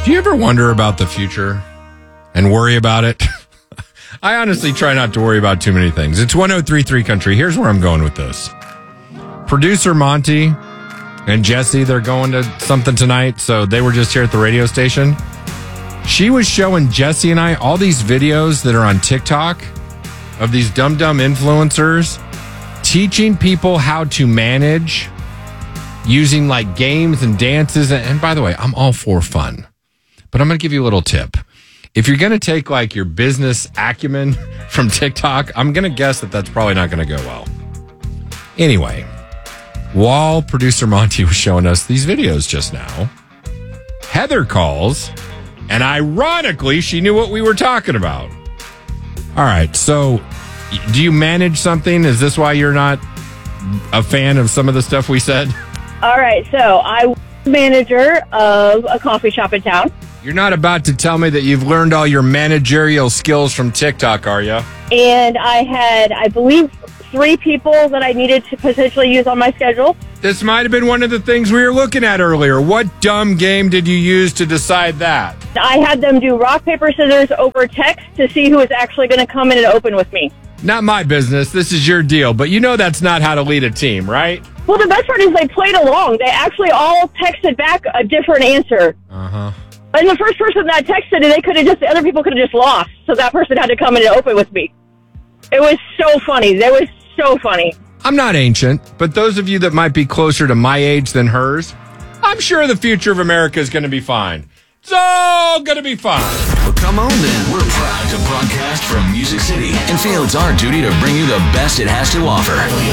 Do you ever wonder about the future and worry about it? I honestly try not to worry about too many things. It's 103.3 Country. Here's where I'm going with this. Producer Monty and Jesse, they're going to something tonight, so they were just here at the radio station. She was showing Jesse and I all these videos that are on TikTok of these dumb influencers teaching people how to manage using like games and dances. And by the way, I'm all for fun. But I'm going to give you a little tip. If you're going to take like your business acumen from TikTok, I'm going to guess that that's probably not going to go well. Anyway, while producer Monty was showing us these videos just now, Heather calls, and ironically, she knew what we were talking about. All right, so do you manage something? Is this why you're not a fan of some of the stuff we said? All right, so I'm manager of a coffee shop in town. You're not about to tell me that you've learned all your managerial skills from TikTok, are you? And I had, I believe, 3 people that I needed to potentially use on my schedule. This might have been one of the things we were looking at earlier. What dumb game did you use to decide that? I had them do rock, paper, scissors over text to see who was actually going to come in and open with me. Not my business. This is your deal. But you know that's not how to lead a team, right? Well, the best part is they played along. They actually all texted back a different answer. Uh-huh. And the first person that texted, the other people could have just lost. So that person had to come in and open with me. It was so funny. That was so funny. I'm not ancient, but those of you that might be closer to my age than hers, I'm sure the future of America is going to be fine. It's all going to be fine. Well, come on then. We're proud to broadcast from Music City and feel it's our duty to bring you the best it has to offer.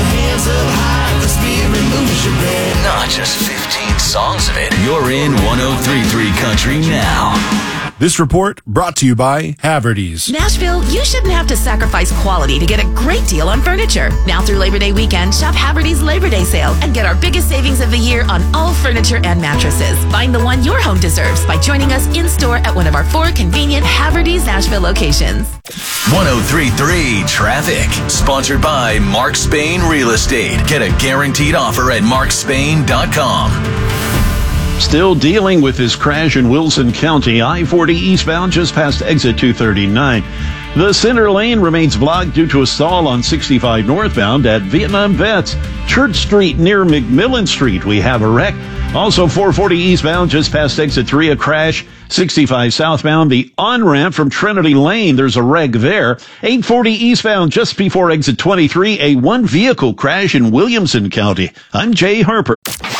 Not just 15 songs of it. You're in 103.3 Country now. This report brought to you by Haverty's. Nashville, you shouldn't have to sacrifice quality to get a great deal on furniture. Now through Labor Day weekend, shop Haverty's Labor Day sale and get our biggest savings of the year on all furniture and mattresses. Find the one your home deserves by joining us in-store at one of our 4 convenient Haverty's Nashville locations. 103.3 Traffic. Sponsored by Mark Spain Real Estate. Get a guaranteed offer at markspain.com. Still dealing with this crash in Wilson County, I-40 eastbound just past exit 239. The center lane remains blocked due to a stall on 65 northbound at Vietnam Vets. Church Street near McMillan Street, we have a wreck. Also 440 eastbound just past exit 3, a crash. 65 southbound, the on-ramp from Trinity Lane, there's a wreck there. 840 eastbound just before exit 23, a one-vehicle crash in Williamson County. I'm Jay Harper.